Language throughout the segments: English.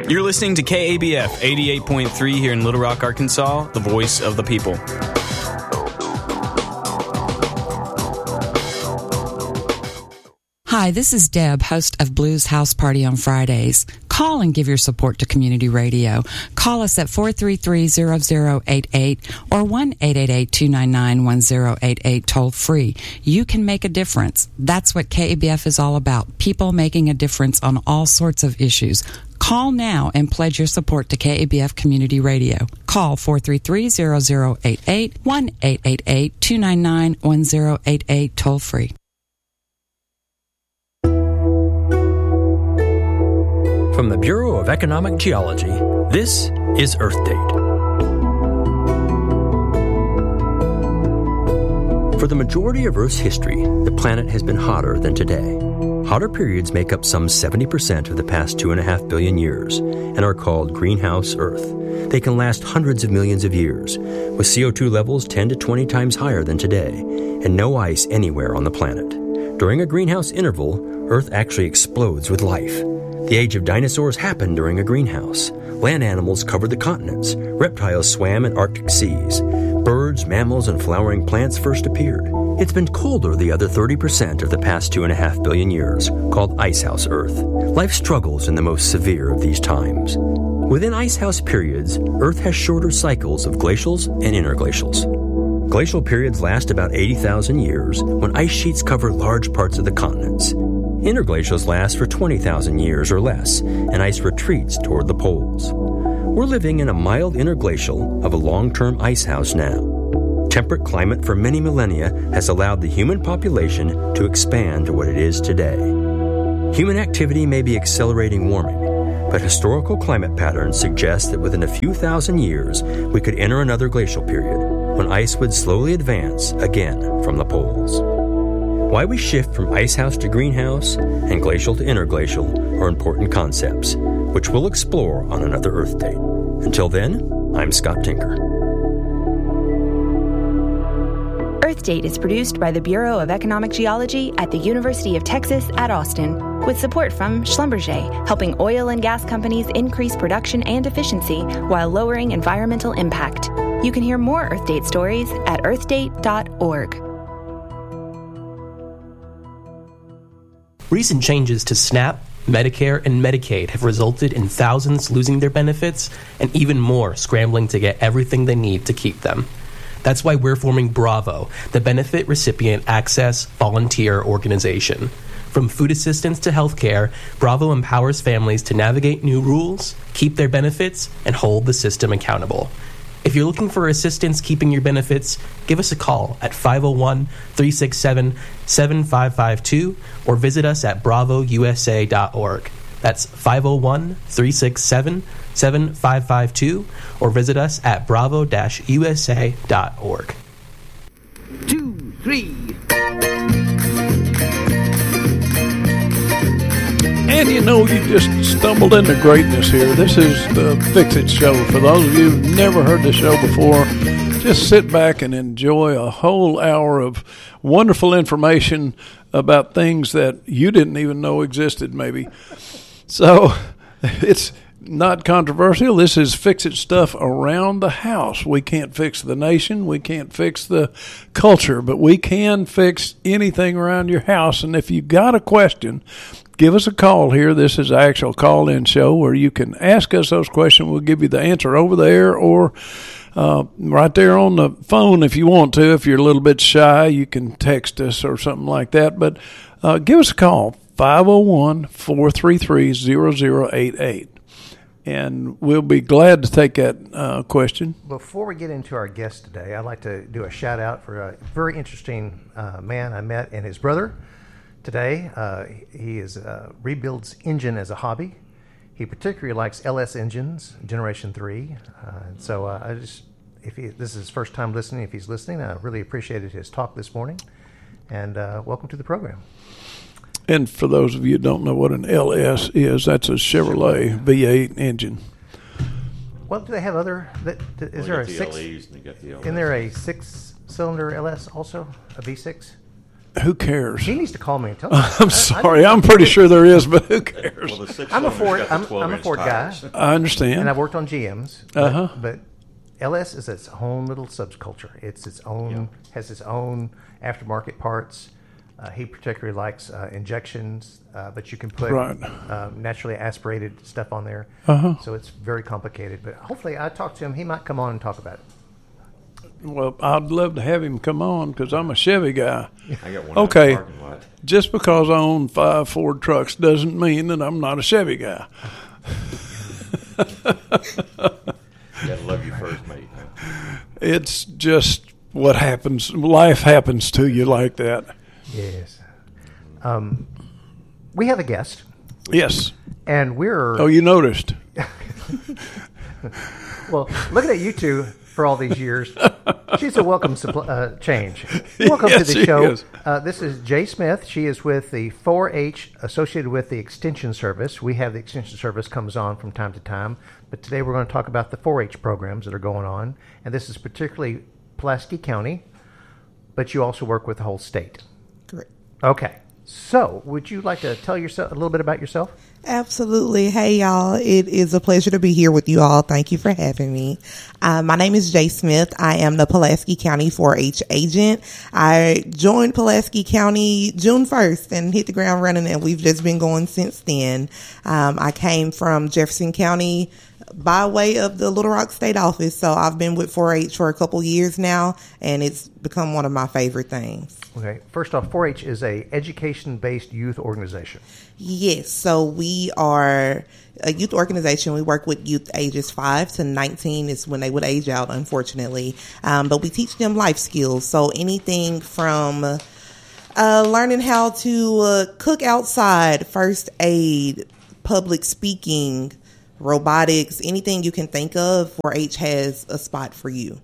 You're listening to KABF 88.3 here in Little Rock, Arkansas, the voice of the people. Hi, this is Deb, host of Blues House Party on Fridays. Call and give your support to community radio. Call us at 433-0088 or 1-888-299-1088 toll free. You can make a difference. That's what KABF is all about. People making a difference on all sorts of issues. Call now and pledge your support to KABF Community Radio. Call 433-0088, 1-888-299-1088 toll free. From the Bureau of Economic Geology, this is Earth Date. For the majority of Earth's history, the planet has been hotter than today. Hotter periods make up some 70% of the past 2.5 billion years and are called greenhouse Earth. They can last hundreds of millions of years, with CO2 levels 10 to 20 times higher than today, and no ice anywhere on the planet. During a greenhouse interval, Earth actually explodes with life. The age of dinosaurs happened during a greenhouse. Land animals covered the continents. Reptiles swam in Arctic seas. Birds, mammals, and flowering plants first appeared. It's been colder the other 30% of the past 2.5 billion years, called Icehouse Earth. Life struggles in the most severe of these times. Within Icehouse periods, Earth has shorter cycles of glacials and interglacials. Glacial periods last about 80,000 years, when ice sheets cover large parts of the continents. Interglacials last for 20,000 years or less, and ice retreats toward the poles. We're living in a mild interglacial of a long-term icehouse now. Temperate climate for many millennia has allowed the human population to expand to what it is today. Human activity may be accelerating warming, but historical climate patterns suggest that within a few thousand years we could enter another glacial period, when ice would slowly advance again from the poles. Why we shift from icehouse to greenhouse and glacial to interglacial are important concepts, which we'll explore on another Earth Date. Until then, I'm Scott Tinker. Earth Date is produced by the Bureau of Economic Geology at the University of Texas at Austin, with support from Schlumberger, helping oil and gas companies increase production and efficiency while lowering environmental impact. You can hear more Earth Date stories at earthdate.org. Recent changes to SNAP, Medicare, and Medicaid have resulted in thousands losing their benefits and even more scrambling to get everything they need to keep them. That's why we're forming Bravo, the Benefit Recipient Access Volunteer Organization. From food assistance to healthcare, Bravo empowers families to navigate new rules, keep their benefits, and hold the system accountable. If you're looking for assistance keeping your benefits, give us a call at 501-367-7552 or visit us at bravousa.org. That's 501-367-7552 or visit us at bravo-usa.org. 2, 3. And you know, you just stumbled into greatness here. This is the Fix It Show. For those of you who've never heard the show before, just sit back and enjoy a whole hour of wonderful information about things that you didn't even know existed, maybe. So it's not controversial. This is Fix It stuff around the house. We can't fix the nation. We can't fix the culture, but we can fix anything around your house. And if you got a question, give us a call here. This is an actual call-in show where you can ask us those questions. We'll give you the answer over there or right there on the phone if you want to. If you're a little bit shy, you can text us or something like that. But give us a call, 501-433-0088. And we'll be glad to take that question. Before we get into our guest today, I'd like to do a shout-out for a very interesting man I met and his brother today. He rebuilds engine as a hobby. He particularly likes LS engines, Generation 3. This is his first time listening. If he's listening, I really appreciated his talk this morning. And welcome to the program. And for those of you who don't know what an LS is, that's a Chevrolet V8 engine. Well, do they have other? Is there a six? LEs and they got the LS. Isn't there a 6-cylinder LS also, a V6? Who cares? He needs to call me and tell me. I'm sorry. I'm pretty sure there is, but who cares? Well, the I'm a Ford. got the I'm a 12-inch Ford guy, tires. I understand. and I've worked on GMs. But LS is its own little subculture. It's its own has its own aftermarket parts. He particularly likes injections, but you can put naturally aspirated stuff on there. So it's very complicated. But hopefully, I talked to him. He might come on and talk about it. Well, I'd love to have him come on because I'm a Chevy guy. I got one out in the parking lot. Just because I own 5 Ford trucks doesn't mean that I'm not a Chevy guy. Gotta love you first, mate. It's just what happens. Life happens to you like that. Yes. We have a guest, Yes. and we're Oh, you noticed. well. Looking at you two for all these years, she's a welcome change. Welcome to Yes, the she show. is. This is Jay Smith. She is with the 4-H associated with the Extension Service. We have the Extension Service comes on from time to time, but today we're going to talk about the 4-H programs that are going on, and this is particularly Pulaski County, but you also work with the whole state. Correct. Okay. So, would you like to tell yourself a little bit about yourself? Absolutely. Hey, y'all. It is a pleasure to be here with you all. Thank you for having me. My name is Jay Smith. I am the Pulaski County 4-H agent. I joined Pulaski County June 1st and hit the ground running, and we've just been going since then. I came from Jefferson County by way of the Little Rock State Office, so I've been with 4-H for a couple years now, and it's become one of my favorite things. Okay. First off, 4-H is a education-based youth organization. Yes, so we are a youth organization. We work with youth ages 5 to 19 is when they would age out, unfortunately. But we teach them life skills. So anything from learning how to cook outside, first aid, public speaking, robotics, anything you can think of, 4-H has a spot for you.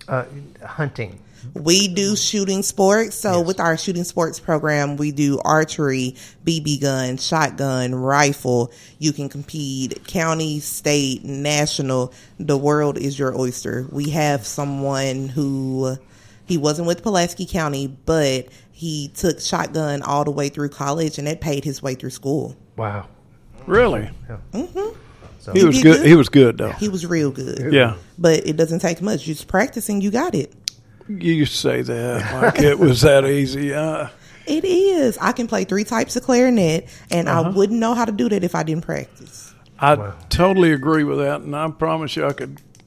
Hunting. We do shooting sports. So with our shooting sports program, we do archery, BB gun, shotgun, rifle. You can compete county, state, national. The world is your oyster. We have someone who, he wasn't with Pulaski County, but he took shotgun all the way through college, and it paid his way through school. Wow. Really? Yeah. Mm-hmm. So He was good. He was good, though. He was real good. Yeah. But it doesn't take much. Just practicing, you got it. You say that like it was that easy. It is. I can play 3 types of clarinet, and I wouldn't know how to do that if I didn't practice. I totally agree with that, and I promise you I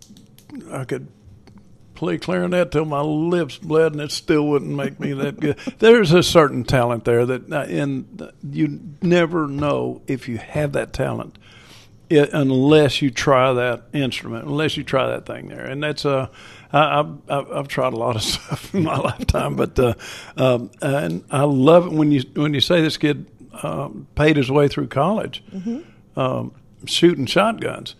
could play clarinet till my lips bled, and it still wouldn't make me that good. There's a certain talent there that, and you never know if you have that talent unless you try that instrument, unless you try that thing there, and that's I've tried a lot of stuff in my lifetime, but and I love it when you say this kid paid his way through college shooting shotguns.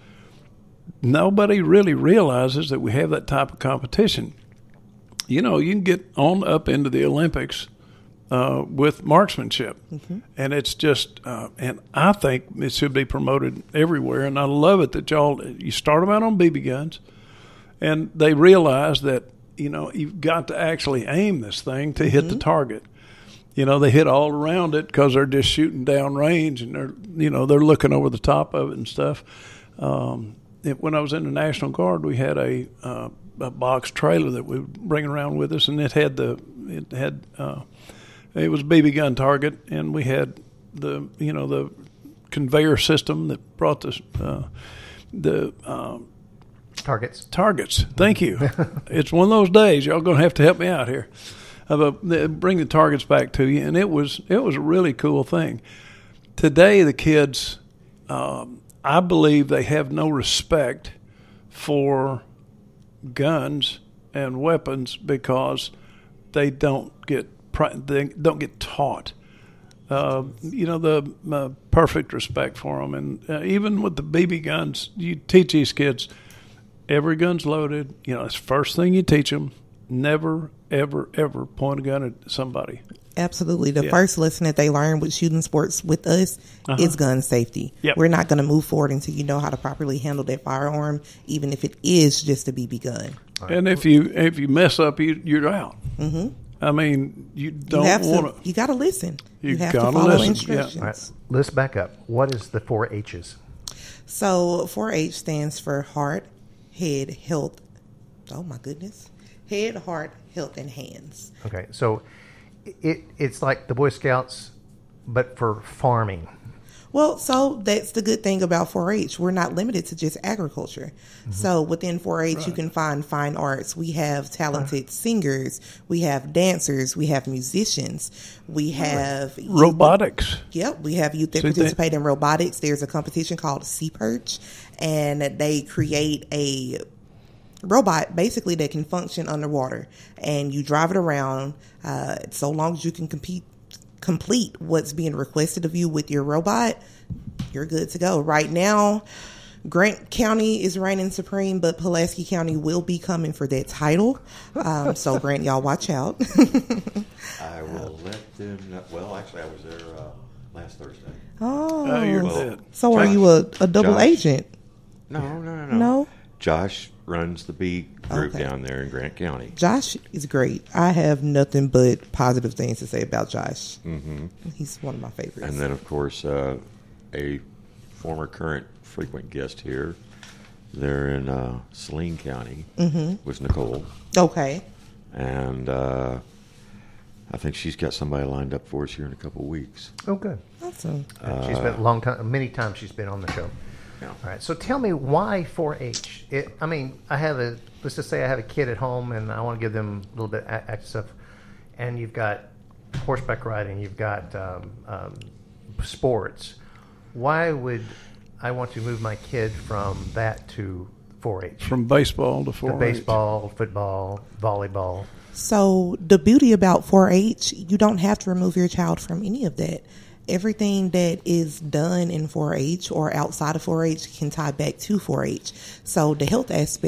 Nobody really realizes that we have that type of competition. You know, you can get on up into the Olympics with marksmanship, and it's just and I think it should be promoted everywhere. And I love it that you start them out on BB guns. And they realize that, you know, you've got to actually aim this thing to hit the target. You know, they hit all around it because they're just shooting down range, and they're looking over the top of it and stuff. When I was in the National Guard, we had a box trailer that we would bring around with us, and it was a BB gun target, and we had the conveyor system that brought the Targets. Thank you. It's one of those days. Y'all going to have to help me out here. Bring the targets back to you, and it was a really cool thing. Today, the kids, I believe they have no respect for guns and weapons because they don't get taught. The perfect respect for them, and even with the BB guns, you teach these kids. Every gun's loaded. You know, it's the first thing you teach them. Never, ever, ever point a gun at somebody. Absolutely. The first lesson that they learn with shooting sports with us is gun safety. Yep. We're not going to move forward until you know how to properly handle that firearm, even if it is just a BB gun. And if you mess up, you're out. I mean, you don't want to. You got to listen. You have to gotta follow listen, instructions. yeah. All right, let's back up. What is the 4 H's? So 4-H stands for heart, head, health. Oh my goodness. Head, heart, health, and hands. Okay, so it's like the Boy Scouts, but for farming. Well, so that's the good thing about 4-H. We're not limited to just agriculture. Mm-hmm. So within 4-H, you can find fine arts. We have talented singers. We have dancers. We have musicians. We have robotics. Yep, we have youth that participate in robotics. There's a competition called Sea Perch, and they create a robot basically that can function underwater, and you drive it around so long as you can complete what's being requested of you with your robot, you're good to go. Right now, Grant County is reigning supreme, but Pulaski County will be coming for that title. So Grant, y'all watch out. I will let them know. Well, actually, I was there last Thursday. Oh, you're dead. So Josh, are you a double agent? No. Josh runs the beat group down there in Grant County. Josh is great. I have nothing but positive things to say about Josh. Mm-hmm. He's one of my favorites. And then, of course, a former current frequent guest here. They're in Saline County was Nicole. Okay. And I think she's got somebody lined up for us here in a couple of weeks. Oh, good. Awesome. She's been a long time. Many times she's been on the show. Yeah. All right. So tell me why 4-H. Let's just say I have a kid at home and I want to give them a little bit of active stuff. And you've got horseback riding. You've got sports. Why would I want to move my kid from that to 4-H? From baseball to 4-H. To baseball, football, volleyball. So the beauty about 4-H, you don't have to remove your child from any of that. Everything that is done in 4-H or outside of 4-H can tie back to 4-H. So the health aspect